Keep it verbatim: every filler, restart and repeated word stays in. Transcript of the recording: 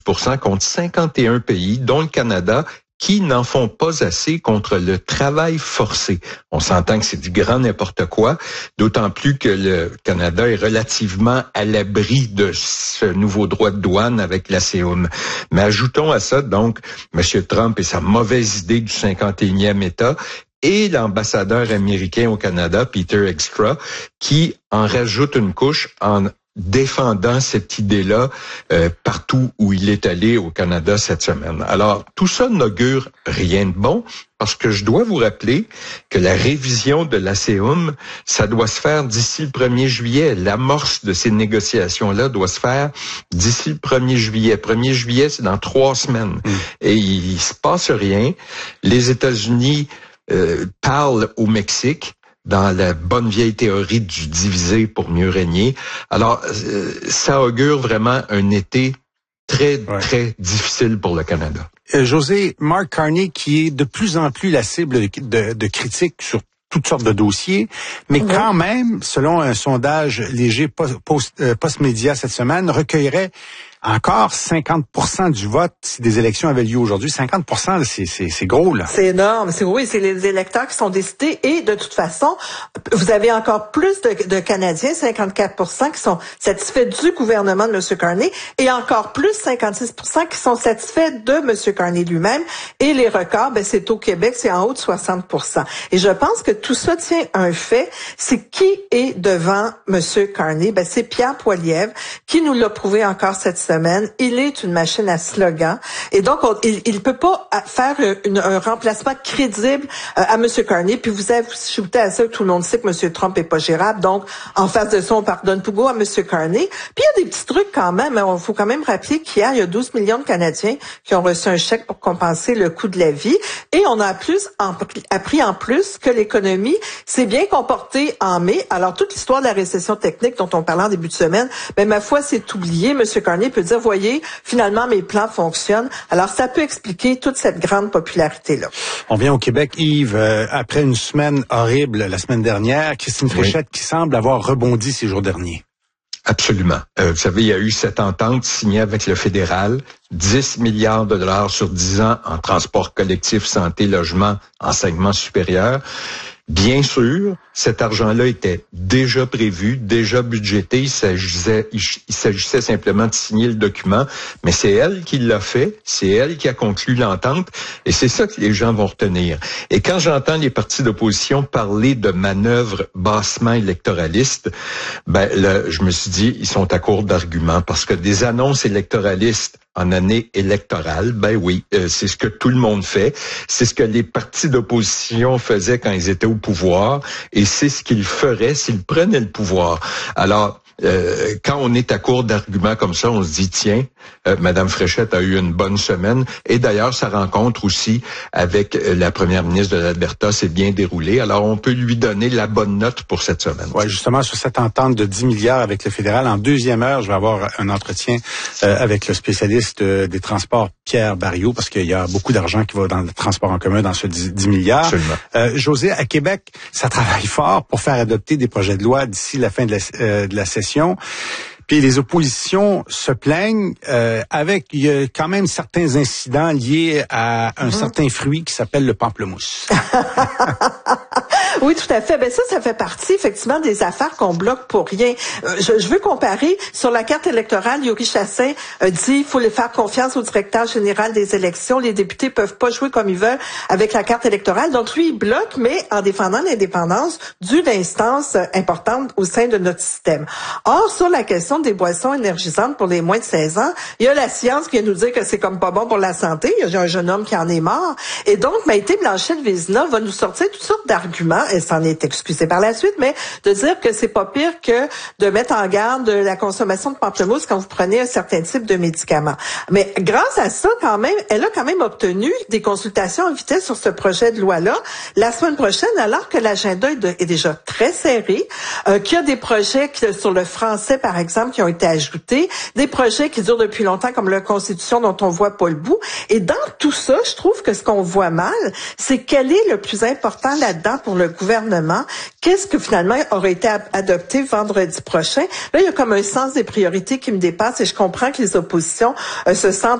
pour cent contre cinquante et un pays, dont le Canada, qui n'en font pas assez contre le travail forcé. On s'entend que c'est du grand n'importe quoi, d'autant plus que le Canada est relativement à l'abri de ce nouveau droit de douane avec l'A C E U M. Mais ajoutons à ça, donc, M. Trump et sa mauvaise idée du cinquante et unième État, et l'ambassadeur américain au Canada, Peter Extra, qui en rajoute une couche en défendant cette idée-là euh, partout où il est allé au Canada cette semaine. Alors, tout ça n'augure rien de bon, parce que je dois vous rappeler que la révision de l'A C E U M, ça doit se faire d'ici le premier juillet. L'amorce de ces négociations-là doit se faire d'ici le premier juillet. premier juillet, c'est dans trois semaines. Mmh. Et il, il se passe rien. Les États-Unis euh, parlent au Mexique, dans la bonne vieille théorie du diviser pour mieux régner. Alors, euh, ça augure vraiment un été très, ouais. très difficile pour le Canada. Euh, José, Mark Carney, qui est de plus en plus la cible de, de, de critiques sur toutes sortes de dossiers, mais ouais. quand même, selon un sondage léger post, post, euh, post-média cette semaine, recueillerait encore cinquante pour cent du vote si des élections avaient lieu aujourd'hui. cinquante pour cent, c'est, c'est, c'est gros, là. C'est énorme. C'est, oui, c'est les électeurs qui sont décidés. Et de toute façon, vous avez encore plus de, de Canadiens, cinquante-quatre pour cent, qui sont satisfaits du gouvernement de M. Carney et encore plus, cinquante-six pour cent qui sont satisfaits de M. Carney lui-même. Et les records, ben, c'est au Québec, c'est en haut de soixante pour cent. Et je pense que tout ça tient à un fait, c'est qui est devant M. Carney? Ben, c'est Pierre Poilievre qui nous l'a prouvé encore cette semaine. Il est une machine à slogan. Et donc, on, il ne peut pas faire une, un remplacement crédible euh, à M. Carney. Puis vous avez ajouté à ça que tout le monde sait que M. Trump est pas gérable. Donc, en face de ça, on pardonne Pougo à M. Carney. Puis il y a des petits trucs quand même. Il faut quand même rappeler qu'hier, il y a douze millions de Canadiens qui ont reçu un chèque pour compenser le coût de la vie. Et on a plus en, appris en plus que l'économie s'est bien comportée en mai. Alors, toute l'histoire de la récession technique dont on parlait en début de semaine, ben ma foi, c'est oublié. M. Carney peut dire, voyez, finalement, mes plans fonctionnent. Alors, ça peut expliquer toute cette grande popularité-là. On vient au Québec, Yves, euh, après une semaine horrible la semaine dernière, Christine Fréchette oui. qui semble avoir rebondi ces jours derniers. Absolument. Euh, vous savez, il y a eu cette entente signée avec le fédéral, dix milliards de dollars sur dix ans en transport collectif, santé, logement, enseignement supérieur. Bien sûr, cet argent-là était déjà prévu, déjà budgété. Il s'agissait, il, il s'agissait simplement de signer le document, mais c'est elle qui l'a fait, c'est elle qui a conclu l'entente, et c'est ça que les gens vont retenir. Et quand j'entends les partis d'opposition parler de manœuvres bassement électoralistes, ben là, je me suis dit, ils sont à court d'arguments, parce que des annonces électoralistes en année électorale, ben oui, euh, c'est ce que tout le monde fait. C'est ce que les partis d'opposition faisaient quand ils étaient au pouvoir, et c'est ce qu'ils feraient s'ils prenaient le pouvoir. Alors, euh, quand on est à court d'arguments comme ça, on se dit, tiens, euh, Mme Fréchette a eu une bonne semaine. Et d'ailleurs, sa rencontre aussi avec la première ministre de l'Alberta s'est bien déroulée. Alors, on peut lui donner la bonne note pour cette semaine. Oui, justement, sur cette entente de dix milliards avec le fédéral, en deuxième heure, je vais avoir un entretien euh, avec le spécialiste euh, des transports, Pierre Barriot, parce qu'il y a beaucoup d'argent qui va dans le transport en commun dans ce dix milliards. Absolument. Euh, José, à Québec, ça travaille fort pour faire adopter des projets de loi d'ici la fin de la, euh, de la session. Puis les oppositions se plaignent euh, avec il y a quand même certains incidents liés à un mmh. certain fruit qui s'appelle le pamplemousse. Oui, tout à fait. Ben ça, ça fait partie effectivement des affaires qu'on bloque pour rien. Euh, je, je veux comparer sur la carte électorale. Yuri Chassin euh, dit il faut les faire confiance au directeur général des élections. Les députés peuvent pas jouer comme ils veulent avec la carte électorale. Donc lui, il bloque, mais en défendant l'indépendance d'une instance euh, importante au sein de notre système. Or, sur la question des boissons énergisantes pour les moins de seize ans, il y a la science qui vient nous dire que c'est comme pas bon pour la santé. Il y a un jeune homme qui en est mort. Et donc, Maïté Blanchette-Vézina va nous sortir toutes sortes d'arguments. Elle s'en est excusée par la suite, mais de dire que c'est pas pire que de mettre en garde de la consommation de pamplemousse quand vous prenez un certain type de médicaments. Mais grâce à ça, quand même, elle a quand même obtenu des consultations en vitesse sur ce projet de loi-là la semaine prochaine, alors que l'agenda est déjà très serré, euh, qu'il y a des projets qui, sur le français, par exemple, qui ont été ajoutés, des projets qui durent depuis longtemps, comme la Constitution, dont on voit pas le bout. Et dans tout ça, je trouve que ce qu'on voit mal, c'est quel est le plus important là-dedans pour le gouvernement, qu'est-ce que finalement aurait été adopté vendredi prochain? Là, il y a comme un sens des priorités qui me dépasse et je comprends que les oppositions euh, se sentent